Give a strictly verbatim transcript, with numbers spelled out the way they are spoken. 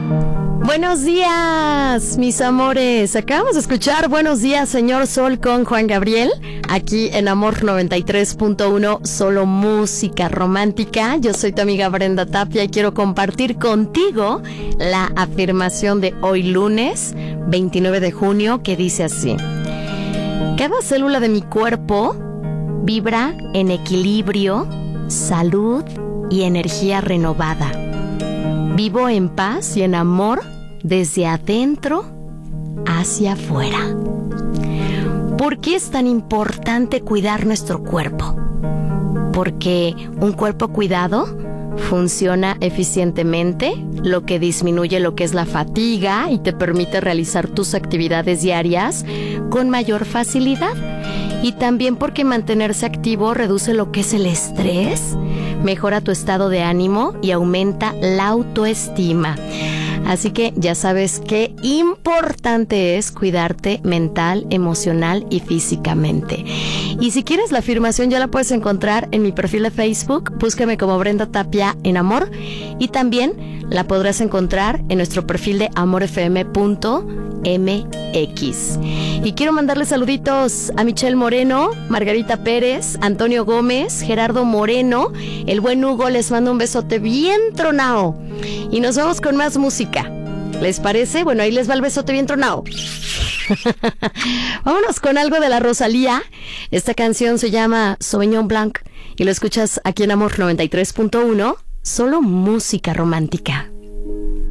Buenos días, mis amores. Acabamos de escuchar Buenos días, señor Sol, con Juan Gabriel, aquí en Amor noventa y tres punto uno, solo música romántica. Yo soy tu amiga Brenda Tapia y quiero compartir contigo la afirmación de hoy lunes, veintinueve de junio, que dice así: cada célula de mi cuerpo vibra en equilibrio, salud y energía renovada. Vivo en paz y en amor desde adentro hacia afuera. ¿Por qué es tan importante cuidar nuestro cuerpo? Porque un cuerpo cuidado funciona eficientemente, lo que disminuye lo que es la fatiga y te permite realizar tus actividades diarias con mayor facilidad. Y también porque mantenerse activo reduce lo que es el estrés, mejora tu estado de ánimo y aumenta la autoestima. Así que ya sabes qué importante es cuidarte mental, emocional y físicamente. Y si quieres la afirmación ya la puedes encontrar en mi perfil de Facebook, búscame como Brenda Tapia en Amor, y también la podrás encontrar en nuestro perfil de amor f m punto m x. Y quiero mandarle saluditos a Michelle Moreno, Margarita Pérez, Antonio Gómez, Gerardo Moreno, el buen Hugo. Les mando un besote bien tronado. Y nos vamos con más música. ¿Les parece? Bueno, ahí les va el besote bien tronado. Vámonos con algo de la Rosalía. Esta canción se llama Sauvignon Blanc y lo escuchas aquí en Amor noventa y tres punto uno, solo música romántica.